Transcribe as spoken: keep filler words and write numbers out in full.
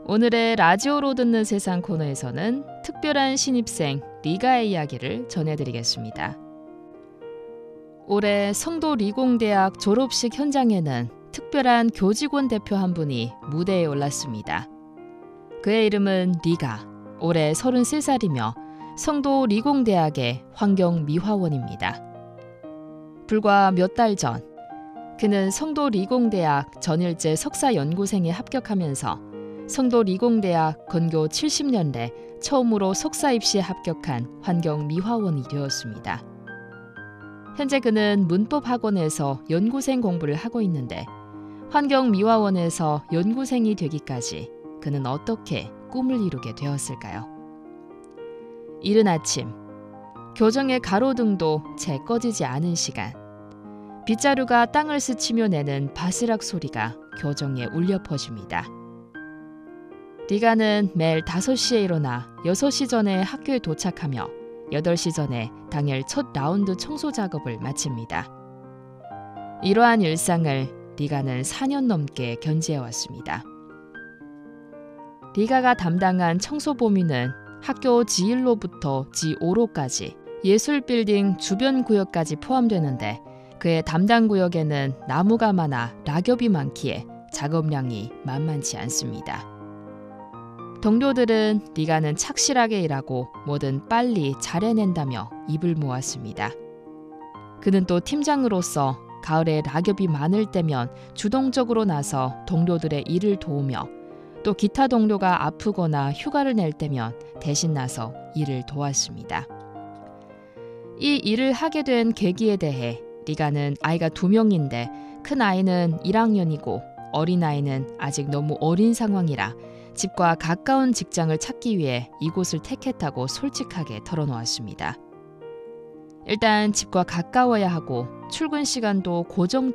오늘의 라디오로 듣는 세상 코너에서는 특별한 신입생 리가의 이야기를 전해드리겠습니다. 올해 성도 리공대학 졸업식 현장에는 특별한 교직원 대표 한 분이 무대에 올랐습니다. 그의 이름은 리가, 올해 서른세 살이며 성도 리공대학의 환경미화원입니다. 불과 몇 달 전, 그는 성도 리공대학 전일제 석사연구생에 합격하면서 성도 리공대학 건교 칠십 년대 처음으로 석사 입시에 합격한 환경미화원이 되었습니다. 현재 그는 문법학원에서 연구생 공부를 하고 있는데 환경미화원에서 연구생이 되기까지 그는 어떻게 꿈을 이루게 되었을까요? 이른 아침, 교정의 가로등도 채 꺼지지 않은 시간, 빗자루가 땅을 스치며 내는 바스락 소리가 교정에 울려 퍼집니다. 리가는 매일 다섯 시에 일어나 여섯 시 전에 학교에 도착하며 여덟 시 전에 당일 첫 라운드 청소 작업을 마칩니다. 이러한 일상을 리가는 사 년 넘게 견지해왔습니다. 리가가 담당한 청소 범위는 학교 지일로부터 지오로까지 예술빌딩 주변 구역까지 포함되는데 그의 담당 구역에는 나무가 많아 낙엽이 많기에 작업량이 만만치 않습니다. 동료들은 리가는 착실하게 일하고 뭐든 빨리 잘해낸다며 입을 모았습니다. 그는 또 팀장으로서 가을에 낙엽이 많을 때면 주동적으로 나서 동료들의 일을 도우며 또 기타 동료가 아프거나 휴가를 낼 때면 대신 나서 일을 도왔습니다. 이 일을 하게 된 계기에 대해 리가는 아이가 두 명인데 큰 아이는 일 학년이고 어린 아이는 아직 너무 어린 상황이라 집과 가까운 직장을 찾기 위해 이곳을 택했다고 솔직하게 털어놓았습니다. 일단 집과 가까워야 하고 출근 시간도 고정적으로